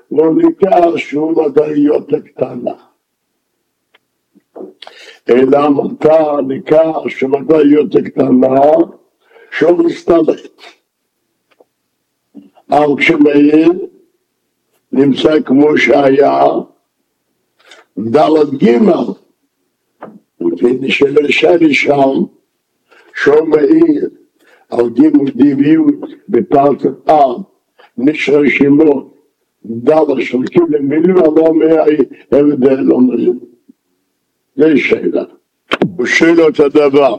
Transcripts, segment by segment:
לא ניכר שום מדעיות הקטנה. אלא מותר ניכר שמדעיות הקטנה שום מסתלט. אבל כשמאיר נמצא כמו שהיה, דלת גימל, ונשאר שם, שום מאיר, על גימל דיביות בפרטת נשאר שמות, דלת של כאילו מיליון, אבל אומר, הבדל אומרים. זה שאלה. הוא שואל את הדבר.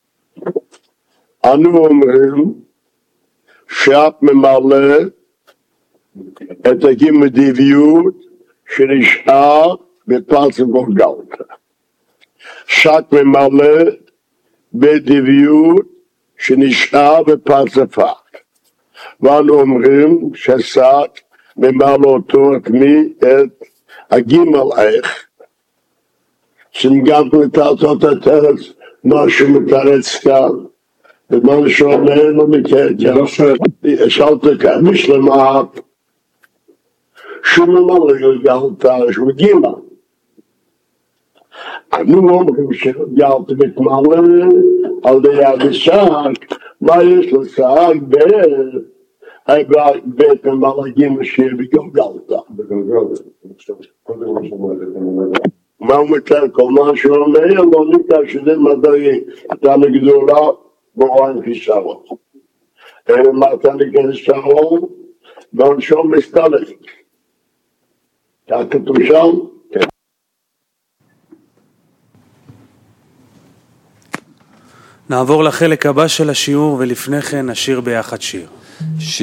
אנו אומרים שאת ממלא את הגימל דיביות שנשאר בפרטת גולגלתה. שאת ממלא בדיביות שנשאר בפרצפה. ואנו אומרים ששאת ממלא אותו את מי? את הגימל איך. שגם לתעצות התרץ, מה שמתרץ כאן. ומה שאומר לא מקרקע. שאלת כאן, משלמה, שממלא גולגלתה, שהוא גימל. אנו אומרים שגלת מתמלא על די אבישק, מה יש לשק בית ממלגים שיר בגלגלתה. מה הוא מתאר כל מה שאומר? לא ניכר שזה מדעי, אתה לגדולה בורן חיסרון. מה אתה לגדשרון? ועונשו מסתלק. כך כתוב שם? נעבור לחלק הבא של השיעור, ולפני כן נשיר ביחד שיר.